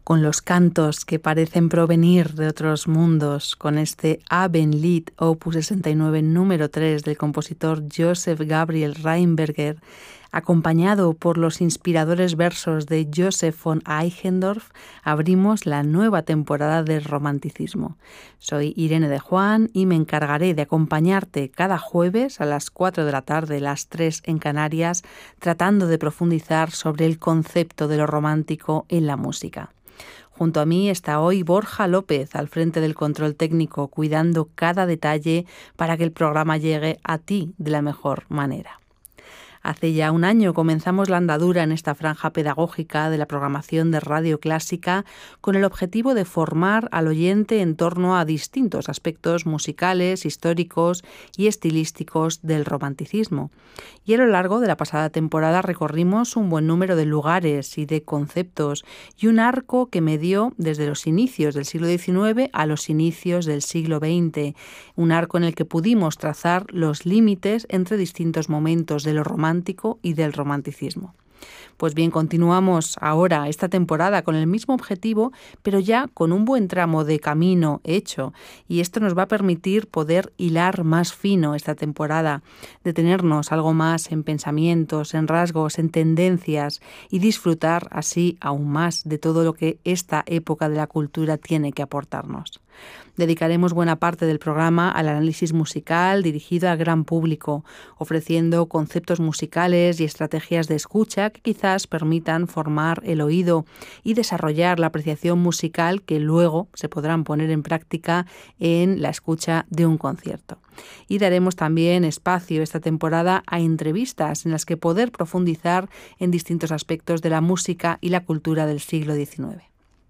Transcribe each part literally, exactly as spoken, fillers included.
con los cantos que parecen provenir de otros mundos, con este Abendlied opus sesenta y nueve número tres del compositor Joseph Gabriel Rheinberger, acompañado por los inspiradores versos de Joseph von Eichendorff, abrimos la nueva temporada del romanticismo. Soy Irene de Juan y me encargaré de acompañarte cada jueves a las cuatro de la tarde, las tres en Canarias, tratando de profundizar sobre el concepto de lo romántico en la música. Junto a mí está hoy Borja López al frente del control técnico, cuidando cada detalle para que el programa llegue a ti de la mejor manera. Hace ya un año comenzamos la andadura en esta franja pedagógica de la programación de Radio Clásica con el objetivo de formar al oyente en torno a distintos aspectos musicales, históricos y estilísticos del romanticismo. Y a lo largo de la pasada temporada recorrimos un buen número de lugares y de conceptos y un arco que medió desde los inicios del siglo diecinueve a los inicios del siglo veinte, un arco en el que pudimos trazar los límites entre distintos momentos de lo romántico y del romanticismo. Pues bien, continuamos ahora esta temporada con el mismo objetivo, pero ya con un buen tramo de camino hecho, y esto nos va a permitir poder hilar más fino esta temporada, detenernos algo más en pensamientos, en rasgos, en tendencias y disfrutar así aún más de todo lo que esta época de la cultura tiene que aportarnos. Dedicaremos buena parte del programa al análisis musical dirigido al gran público, ofreciendo conceptos musicales y estrategias de escucha que quizás permitan formar el oído y desarrollar la apreciación musical que luego se podrán poner en práctica en la escucha de un concierto. Y daremos también espacio esta temporada a entrevistas en las que poder profundizar en distintos aspectos de la música y la cultura del siglo diecinueve.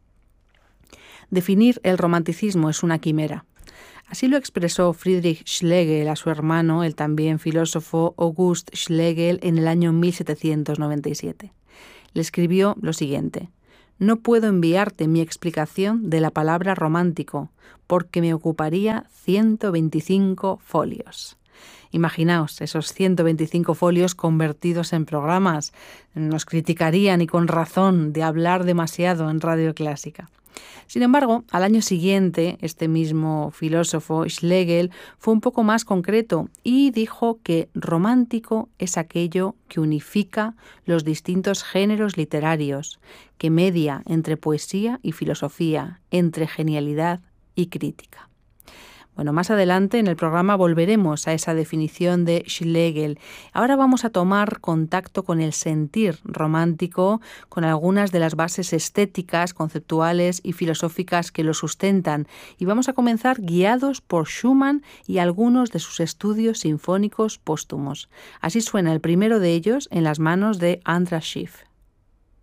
Definir el romanticismo es una quimera. Así lo expresó Friedrich Schlegel a su hermano, el también filósofo August Schlegel, en el año mil setecientos noventa y siete. Le escribió lo siguiente: «No puedo enviarte mi explicación de la palabra romántico, porque me ocuparía ciento veinticinco folios». Imaginaos esos ciento veinticinco folios convertidos en programas. Nos criticarían, y con razón, de hablar demasiado en Radio Clásica. Sin embargo, al año siguiente, este mismo filósofo, Schlegel, fue un poco más concreto y dijo que romántico es aquello que unifica los distintos géneros literarios, que media entre poesía y filosofía, entre genialidad y crítica. Bueno, más adelante en el programa volveremos a esa definición de Schlegel. Ahora vamos a tomar contacto con el sentir romántico, con algunas de las bases estéticas, conceptuales y filosóficas que lo sustentan. Y vamos a comenzar guiados por Schumann y algunos de sus estudios sinfónicos póstumos. Así suena el primero de ellos en las manos de Andras Schiff.